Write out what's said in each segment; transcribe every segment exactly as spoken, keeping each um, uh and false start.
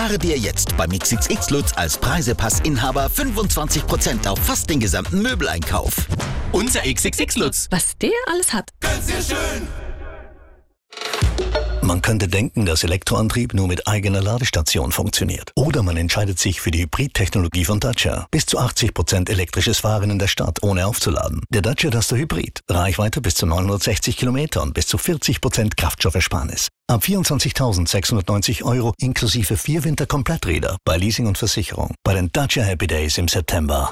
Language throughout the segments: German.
Spare dir jetzt beim X X X Lutz als Preisepass-Inhaber fünfundzwanzig Prozent auf fast den gesamten Möbeleinkauf. Unser X X X Lutz. Was der alles hat. Ganz sehr schön. Man könnte denken, dass Elektroantrieb nur mit eigener Ladestation funktioniert. Oder man entscheidet sich für die Hybrid-Technologie von Dacia. Bis zu achtzig Prozent elektrisches Fahren in der Stadt, ohne aufzuladen. Der Dacia Duster Hybrid. Reichweite bis zu neunhundertsechzig Kilometer und bis zu vierzig Prozent Kraftstoffersparnis. Ab vierundzwanzigtausendsechshundertneunzig Euro inklusive vier Winterkompletträder bei Leasing und Versicherung. Bei den Dacia Happy Days im September.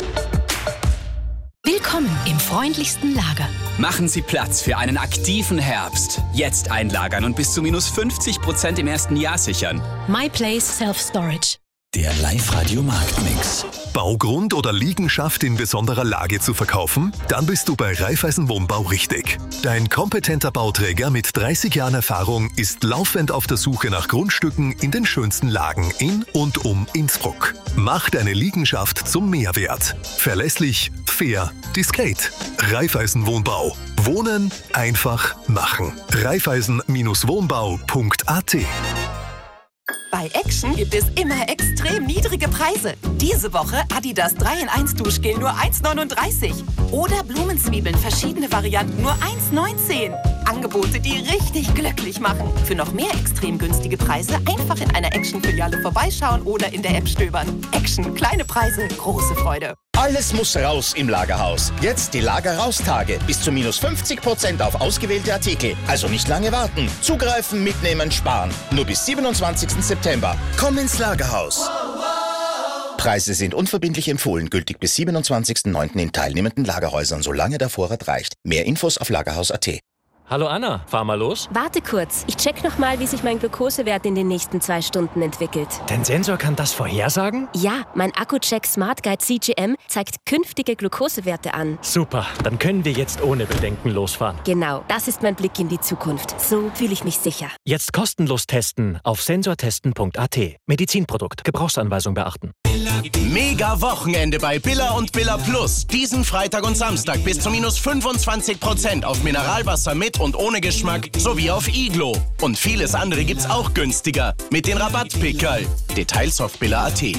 Willkommen im freundlichsten Lager. Machen Sie Platz für einen aktiven Herbst. Jetzt einlagern und bis zu minus fünfzig Prozent im ersten Jahr sichern. MyPlace Self-Storage. Der Live-Radio-Marktmix. Baugrund oder Liegenschaft in besonderer Lage zu verkaufen? Dann bist du bei Raiffeisen Wohnbau richtig. Dein kompetenter Bauträger mit dreißig Jahren Erfahrung ist laufend auf der Suche nach Grundstücken in den schönsten Lagen in und um Innsbruck. Mach deine Liegenschaft zum Mehrwert. Verlässlich, fair, diskret. Raiffeisen Wohnbau. Wohnen einfach machen. Raiffeisen Wohnbau punkt a t. Bei Action gibt es immer extrem niedrige Preise. Diese Woche Adidas drei in eins Duschgel nur eins neununddreißig. Oder Blumenzwiebeln, verschiedene Varianten nur eins neunzehn. Angebote, die richtig glücklich machen. Für noch mehr extrem günstige Preise einfach in einer Action-Filiale vorbeischauen oder in der App stöbern. Action, kleine Preise, große Freude. Alles muss raus im Lagerhaus. Jetzt die Lagerraustage. Bis zu minus fünfzig Prozent auf ausgewählte Artikel. Also nicht lange warten. Zugreifen, mitnehmen, sparen. Nur bis siebenundzwanzigsten September. Komm ins Lagerhaus. Preise sind unverbindlich empfohlen, gültig bis siebenundzwanzigsten neunten in teilnehmenden Lagerhäusern, solange der Vorrat reicht. Mehr Infos auf lagerhaus punkt a t. Hallo Anna, fahr mal los. Warte kurz, ich check noch mal, wie sich mein Glukosewert in den nächsten zwei Stunden entwickelt. Dein Sensor kann das vorhersagen? Ja, mein Accu-Check Smart Guide C G M zeigt künftige Glukosewerte an. Super, dann können wir jetzt ohne Bedenken losfahren. Genau, das ist mein Blick in die Zukunft. So fühle ich mich sicher. Jetzt kostenlos testen auf sensortesten punkt a t. Medizinprodukt, Gebrauchsanweisung beachten. Mega Wochenende bei Billa und Billa Plus. Diesen Freitag und Samstag bis zu minus fünfundzwanzig Prozent auf Mineralwasser mit und ohne Geschmack sowie auf Iglo. Und vieles andere gibt's auch günstiger mit den Rabattpickerl. Details auf billa punkt a t.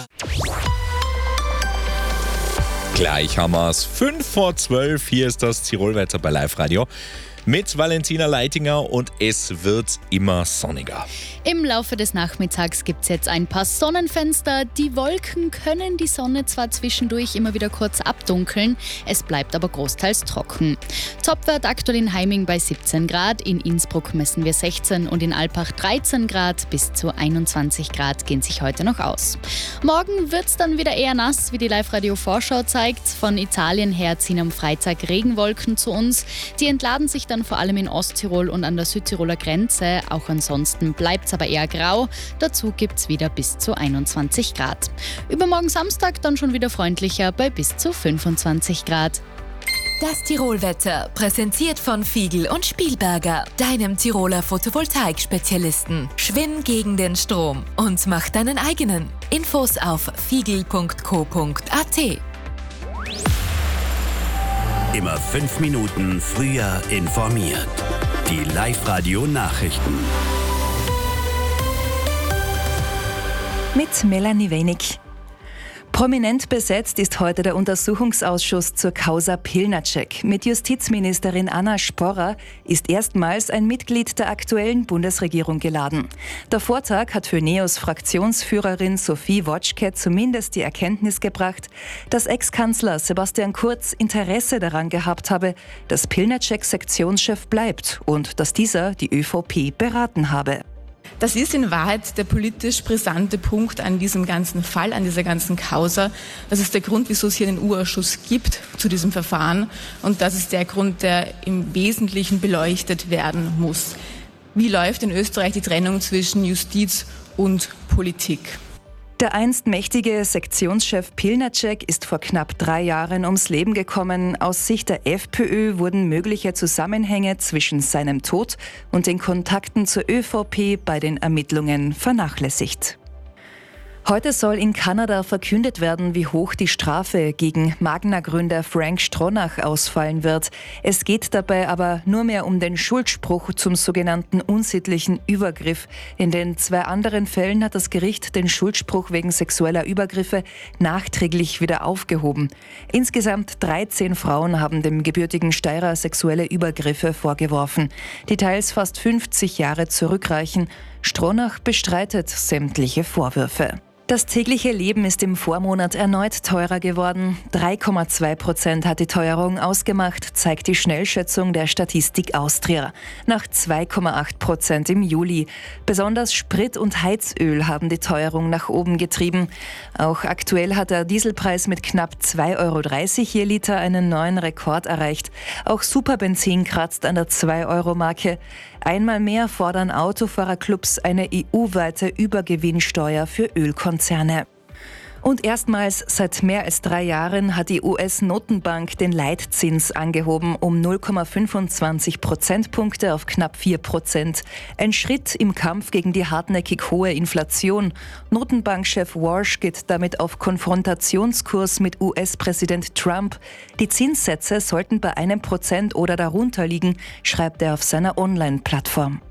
Gleich haben wir's. fünf vor zwölf. Hier ist das Tirolwetter bei Live Radio mit Valentina Leitinger und es wird immer sonniger. Im Laufe des Nachmittags gibt es jetzt ein paar Sonnenfenster. Die Wolken können die Sonne zwar zwischendurch immer wieder kurz abdunkeln, es bleibt aber großteils trocken. Topwert aktuell in Heiming bei siebzehn Grad, in Innsbruck messen wir sechzehn und in Alpbach dreizehn Grad, bis zu einundzwanzig Grad gehen sich heute noch aus. Morgen wird es dann wieder eher nass, wie die Live-Radio-Vorschau zeigt. Von Italien her ziehen am Freitag Regenwolken zu uns. Die entladen sich dann vor allem in Osttirol und an der Südtiroler Grenze. Auch ansonsten bleibt es aber eher grau. Dazu gibt es wieder bis zu einundzwanzig Grad. Übermorgen Samstag dann schon wieder freundlicher bei bis zu fünfundzwanzig Grad. Das Tirolwetter, präsentiert von Fiegel und Spielberger, deinem Tiroler Photovoltaik-Spezialisten. Schwimm gegen den Strom und mach deinen eigenen. Infos auf fiegel punkt co punkt a t. Immer fünf Minuten früher informiert. Die Live-Radio-Nachrichten. Mit Melanie Wenig. Prominent besetzt ist heute der Untersuchungsausschuss zur Causa Pilnacek. Mit Justizministerin Anna Sporrer ist erstmals ein Mitglied der aktuellen Bundesregierung geladen. Der Vortag hat für NEOS Fraktionsführerin Sophie Wotschke zumindest die Erkenntnis gebracht, dass Ex-Kanzler Sebastian Kurz Interesse daran gehabt habe, dass Pilnacek Sektionschef bleibt und dass dieser die ÖVP beraten habe. Das ist in Wahrheit der politisch brisante Punkt an diesem ganzen Fall, an dieser ganzen Causa. Das ist der Grund, wieso es hier einen U-Ausschuss gibt zu diesem Verfahren. Und das ist der Grund, der im Wesentlichen beleuchtet werden muss. Wie läuft in Österreich die Trennung zwischen Justiz und Politik? Der einst mächtige Sektionschef Pilnacek ist vor knapp drei Jahren ums Leben gekommen. Aus Sicht der FPÖ wurden mögliche Zusammenhänge zwischen seinem Tod und den Kontakten zur ÖVP bei den Ermittlungen vernachlässigt. Heute soll in Kanada verkündet werden, wie hoch die Strafe gegen Magna-Gründer Frank Stronach ausfallen wird. Es geht dabei aber nur mehr um den Schuldspruch zum sogenannten unsittlichen Übergriff. In den zwei anderen Fällen hat das Gericht den Schuldspruch wegen sexueller Übergriffe nachträglich wieder aufgehoben. Insgesamt dreizehn Frauen haben dem gebürtigen Steirer sexuelle Übergriffe vorgeworfen, die teils fast fünfzig Jahre zurückreichen. Stronach bestreitet sämtliche Vorwürfe. Das tägliche Leben ist im Vormonat erneut teurer geworden. drei Komma zwei Prozent hat die Teuerung ausgemacht, zeigt die Schnellschätzung der Statistik Austria. Nach zwei Komma acht Prozent im Juli. Besonders Sprit und Heizöl haben die Teuerung nach oben getrieben. Auch aktuell hat der Dieselpreis mit knapp zwei Euro dreißig je Liter einen neuen Rekord erreicht. Auch Superbenzin kratzt an der zwei Euro Marke. Einmal mehr fordern Autofahrerclubs eine E U-weite Übergewinnsteuer für Ölkonzerne. Und erstmals seit mehr als drei Jahren hat die U S-Notenbank den Leitzins angehoben um null Komma fünfundzwanzig Prozentpunkte auf knapp vier Prozent. Ein Schritt im Kampf gegen die hartnäckig hohe Inflation. Notenbankchef Warsh geht damit auf Konfrontationskurs mit U S-Präsident Trump. Die Zinssätze sollten bei einem Prozent oder darunter liegen, schreibt er auf seiner Online-Plattform.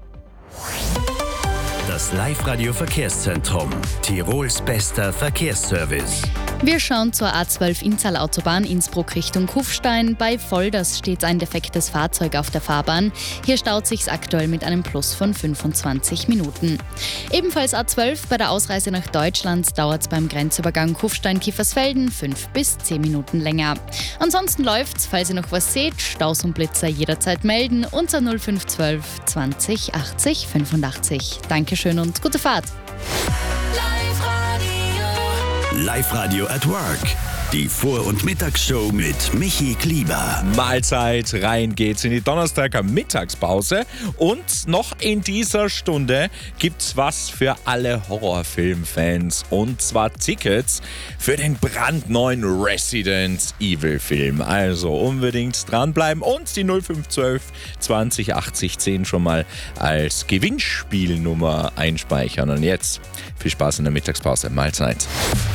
Das Live-Radio-Verkehrszentrum. Tirols bester Verkehrsservice. Wir schauen zur A zwölf Inntal-Autobahn Innsbruck Richtung Kufstein. Bei Volders steht ein defektes Fahrzeug auf der Fahrbahn. Hier staut sich's aktuell mit einem Plus von fünfundzwanzig Minuten. Ebenfalls A zwölf bei der Ausreise nach Deutschland dauert es beim Grenzübergang Kufstein-Kiefersfelden fünf bis zehn Minuten länger. Ansonsten läuft's, falls ihr noch was seht, Staus und Blitzer jederzeit melden unter null fünf eins zwei zwanzig achtzig fünfundachtzig. Dankeschön und gute Fahrt. Live-Radio at Work. Die Vor- und Mittagsshow mit Michi Klieber. Mahlzeit, rein geht's in die Donnerstager Mittagspause. Und noch in dieser Stunde gibt's was für alle Horrorfilmfans. Und zwar Tickets für den brandneuen Resident Evil Film. Also unbedingt dranbleiben und die null fünf eins zwei zwanzig achtzig zehn schon mal als Gewinnspielnummer einspeichern. Und jetzt viel Spaß in der Mittagspause. Mahlzeit.